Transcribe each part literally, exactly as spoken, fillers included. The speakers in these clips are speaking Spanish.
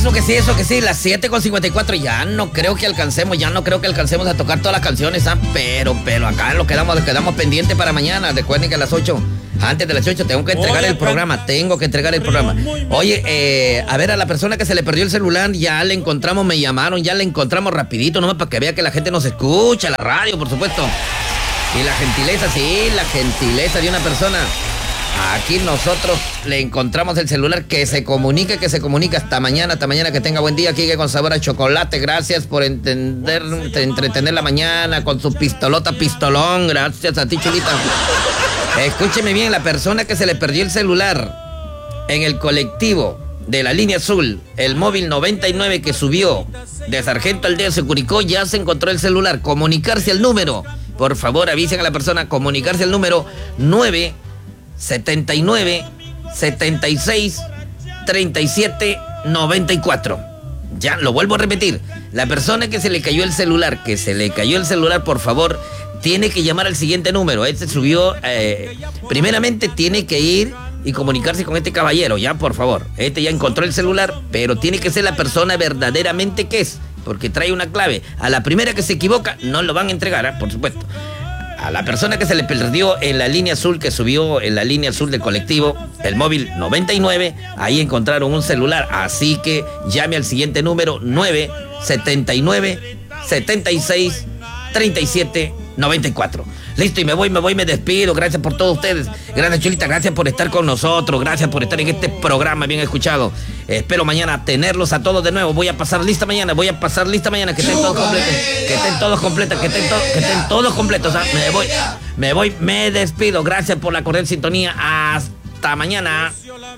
Eso que sí, eso que sí, las siete con cincuenta y cuatro, ya no creo que alcancemos, ya no creo que alcancemos a tocar todas las canciones, ¿ah? Pero, pero acá lo quedamos, lo quedamos pendiente para mañana. Recuerden que a las ocho, antes de las ocho, tengo que entregar el programa, tengo que entregar el programa. Oye, eh, a ver, a la persona que se le perdió el celular, ya le encontramos, me llamaron, ya le encontramos rapidito, nomás para que vea que la gente nos escucha, la radio, por supuesto. Y la gentileza, sí, la gentileza de una persona. Aquí nosotros le encontramos el celular, que se comunique, que se comunique. Hasta mañana, hasta mañana, que tenga buen día. Quique con sabor a chocolate, gracias por entender, entretener la mañana con su pistolota, pistolón. Gracias a ti, chulita. Escúcheme bien, la persona que se le perdió el celular en el colectivo de la línea azul, el móvil noventa y nueve que subió de Sargento Aldea, se Curicó, ya se encontró el celular. Comunicarse al número, por favor, avisen a la persona, comunicarse al número nueve setenta y nueve, setenta y seis, treinta y siete, noventa y cuatro. Ya, lo vuelvo a repetir. La persona que se le cayó el celular, que se le cayó el celular, por favor, tiene que llamar al siguiente número. Este subió, eh, primeramente tiene que ir y comunicarse con este caballero, ya, por favor. Este ya encontró el celular, pero tiene que ser la persona verdaderamente que es, porque trae una clave. A la primera que se equivoca, no lo van a entregar, ¿eh? Por supuesto. A la persona que se le perdió en la línea azul, que subió en la línea azul del colectivo, el móvil noventa y nueve, ahí encontraron un celular. Así que llame al siguiente número, nueve setenta y nueve, setenta y seis, treinta y siete, noventa y cuatro. Listo, y me voy, me voy, me despido. Gracias por todos ustedes. Gracias, Chulita, gracias por estar con nosotros. Gracias por estar en este programa bien escuchado. Espero mañana tenerlos a todos de nuevo. Voy a pasar lista mañana, voy a pasar lista mañana. Que estén todos completos, que estén todos completos, que estén, to que estén todos completos. ¿Ah? Me voy, me voy, me despido. Gracias por la cordial sintonía. Hasta mañana.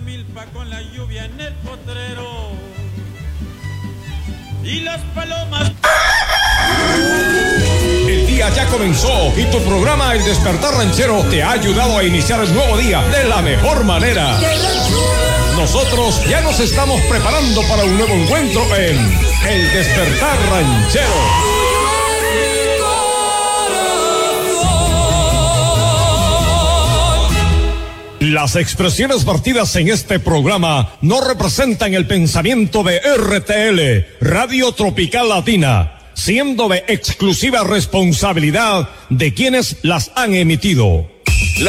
Y las palomas. El día ya comenzó y tu programa El Despertar Ranchero te ha ayudado a iniciar el nuevo día de la mejor manera. Nosotros ya nos estamos preparando para un nuevo encuentro en El Despertar Ranchero. Las expresiones vertidas en este programa no representan el pensamiento de R T L, Radio Tropical Latina, siendo de exclusiva responsabilidad de quienes las han emitido.